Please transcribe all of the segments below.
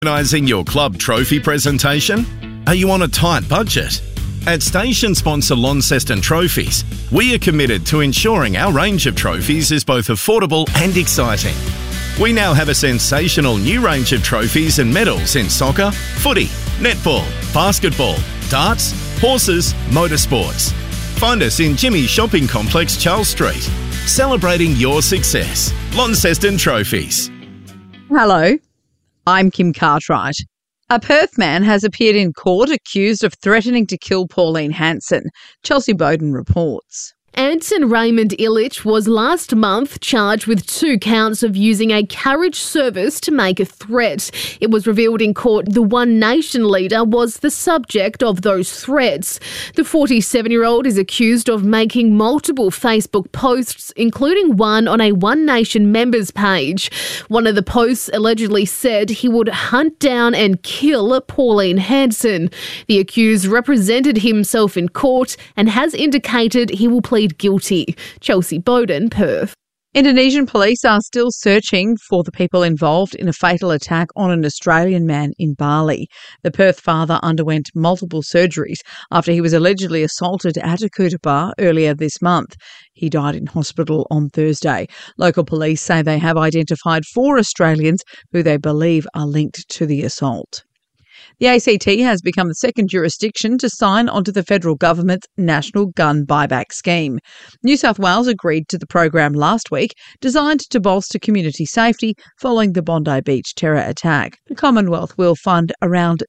Organising your club trophy presentation? Are you on a tight budget? At station sponsor Launceston Trophies, we are committed to ensuring our range of trophies is both affordable and exciting. We now have a sensational new range of trophies and medals in soccer, footy, netball, basketball, darts, horses, motorsports. Find us in Jimmy's Shopping Complex, Charles Street. Celebrating your success. Launceston Trophies. Hello, I'm Kim Cartwright. A Perth man has appeared in court accused of threatening to kill Pauline Hanson. Chelsea Bowden reports. Anton Raymond Illich was last month charged with 2 counts of using a carriage service to make a threat. It was revealed in court the One Nation leader was the subject of those threats. The 47-year-old is accused of making multiple Facebook posts, including one on a One Nation members page. One of the posts allegedly said he would hunt down and kill Pauline Hanson. The accused represented himself in court and has indicated he will plead guilty. Chelsea Bowden, Perth. Indonesian police are still searching for the people involved in a fatal attack on an Australian man in Bali. The Perth father underwent multiple surgeries after he was allegedly assaulted at a Kuta bar earlier this month. He died in hospital on Thursday. Local police say they have identified 4 Australians who they believe are linked to the assault. The ACT has become the second jurisdiction to sign onto the federal government's National Gun Buyback Scheme. New South Wales agreed to the program last week, designed to bolster community safety following the Bondi Beach terror attack. The Commonwealth will fund around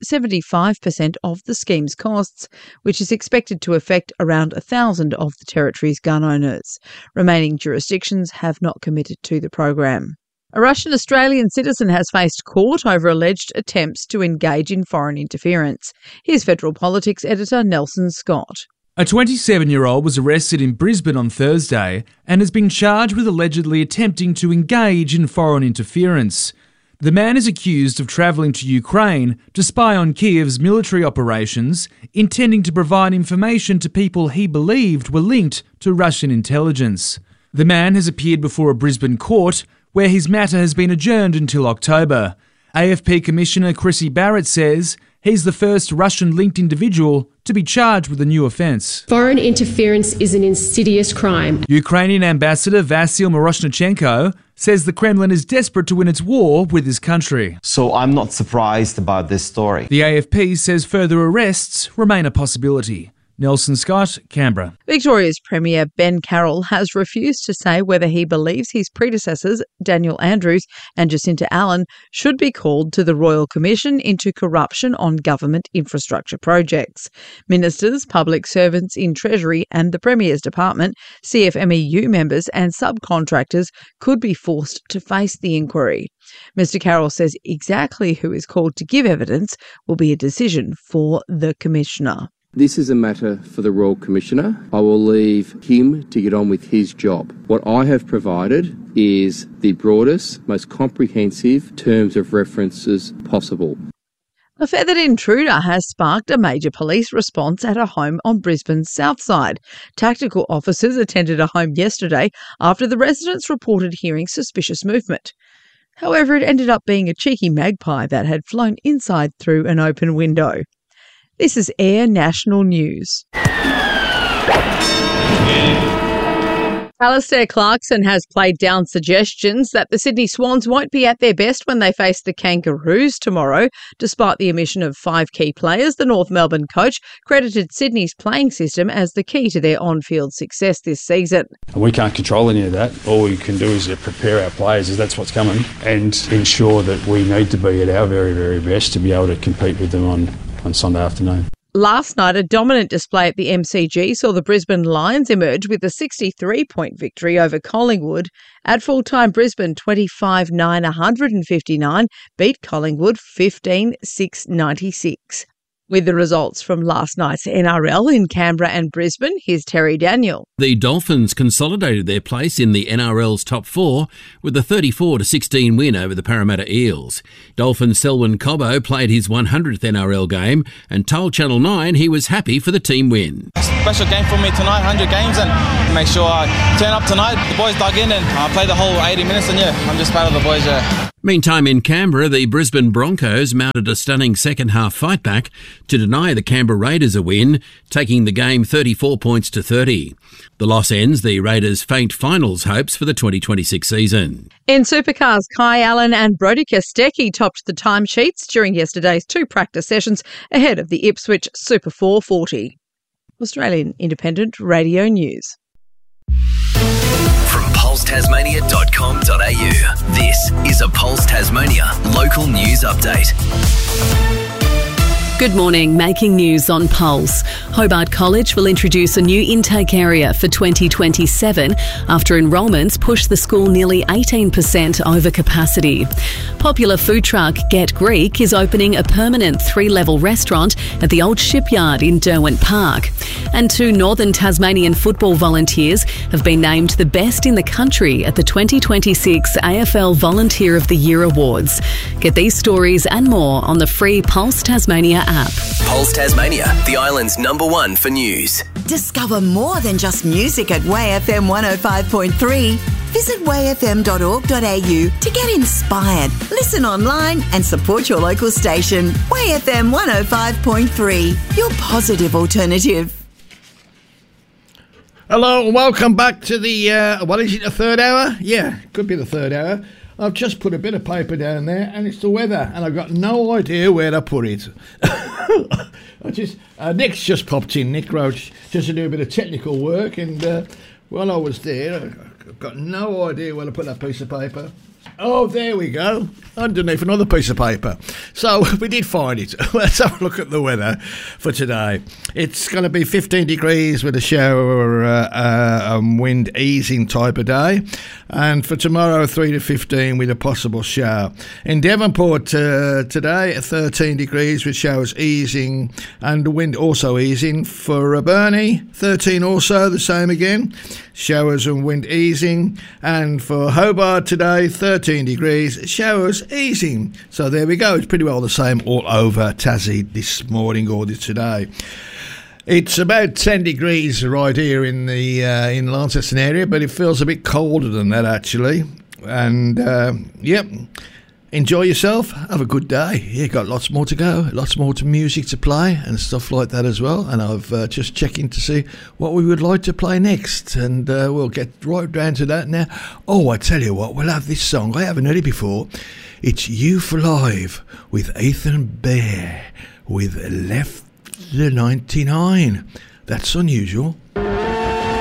75% of the scheme's costs, which is expected to affect around 1,000 of the territory's gun owners. Remaining jurisdictions have not committed to the program. A Russian-Australian citizen has faced court over alleged attempts to engage in foreign interference. Here's Federal Politics editor Nelson Scott. A 27-year-old was arrested in Brisbane on Thursday and has been charged with allegedly attempting to engage in foreign interference. The man is accused of travelling to Ukraine to spy on Kiev's military operations, intending to provide information to people he believed were linked to Russian intelligence. The man has appeared before a Brisbane court where his matter has been adjourned until October. AFP Commissioner Chrissy Barrett says he's the first Russian-linked individual to be charged with a new offence. Foreign interference is an insidious crime. Ukrainian Ambassador Vasyl Miroshnichenko says the Kremlin is desperate to win its war with his country. So I'm not surprised about this story. The AFP says further arrests remain a possibility. Nelson Scott, Canberra. Victoria's Premier Ben Carroll has refused to say whether he believes his predecessors, Daniel Andrews and Jacinta Allen, should be called to the Royal Commission into corruption on government infrastructure projects. Ministers, public servants in Treasury and the Premier's Department, CFMEU members and subcontractors could be forced to face the inquiry. Mr Carroll says exactly who is called to give evidence will be a decision for the Commissioner. This is a matter for the Royal Commissioner. I will leave him to get on with his job. What I have provided is the broadest, most comprehensive terms of references possible. A feathered intruder has sparked a major police response at a home on Brisbane's south side. Tactical officers attended a home yesterday after the residents reported hearing suspicious movement. However, it ended up being a cheeky magpie that had flown inside through an open window. This is Air National News. Alastair Clarkson has played down suggestions that the Sydney Swans won't be at their best when they face the Kangaroos tomorrow. Despite the omission of 5 key players, the North Melbourne coach credited Sydney's playing system as the key to their on-field success this season. We can't control any of that. All we can do is prepare our players as that's what's coming and ensure that we need to be at our very, very best to be able to compete with them on Sunday afternoon. Last night, a dominant display at the MCG saw the Brisbane Lions emerge with a 63-point victory over Collingwood. At full-time, Brisbane 25-9-159 beat Collingwood 15-6-96. With the results from last night's NRL in Canberra and Brisbane, here's Terry Daniel. The Dolphins consolidated their place in the NRL's top four with a 34-16 win over the Parramatta Eels. Dolphins Selwyn Cobbo played his 100th NRL game and told Channel 9 he was happy for the team win. Special game for me tonight, 100 games, and make sure I turn up tonight. The boys dug in and I played the whole 80 minutes, and I'm just proud of the boys, Meantime, in Canberra, the Brisbane Broncos mounted a stunning second-half fight-back to deny the Canberra Raiders a win, taking the game 34 points to 30. The loss ends the Raiders' faint finals hopes for the 2026 season. In supercars, Kai Allen and Brodie Kostecki topped the timesheets during yesterday's 2 practice sessions ahead of the Ipswich Super 440. Australian Independent Radio News. From pulsetasmania.com.au, this is a Pulse Tasmania local news update. Good morning, making news on Pulse. Hobart College will introduce a new intake area for 2027 after enrolments push the school nearly 18% over capacity. Popular food truck Get Greek is opening a permanent 3-level restaurant at the old shipyard in Derwent Park. And 2 Northern Tasmanian football volunteers have been named the best in the country at the 2026 AFL Volunteer of the Year Awards. Get these stories and more on the free Pulse Tasmania app. Pulse Tasmania, the island's #1 for news. Discover more than just music at WayFM 105.3. Visit wayfm.org.au to get inspired, listen online and support your local station. WayFM 105.3, your positive alternative. Hello and welcome back to the, the third hour? Yeah, could be the third hour. I've just put a bit of paper down there and it's the weather and I've got no idea where to put it. Nick's just popped in, Nick Roach, just to do a bit of technical work, and while I was there, I've got no idea where to put that piece of paper. Oh, there we go, underneath another piece of paper. So we did find it. Let's have a look at the weather for today. It's going to be 15 degrees with a shower and wind easing type of day. And for tomorrow, 3 to 15 with a possible shower. In Devonport today, 13 degrees with showers easing and the wind also easing. For Burnie, 13 also, the same again. Showers and wind easing. And for Hobart today, 13 degrees, showers easing. So there we go. It's pretty well the same all over Tassie this morning or today. It's about 10 degrees right here in the in Launceston area, but it feels a bit colder than that actually. And enjoy yourself. Have a good day. Yeah, got lots more to go, lots more music to play and stuff like that as well. And I've just checking to see what we would like to play next, and we'll get right down to that now. Oh, I tell you what, we'll have this song. I haven't heard it before. It's You for Live with Ethan Bear with Left the 99. That's unusual.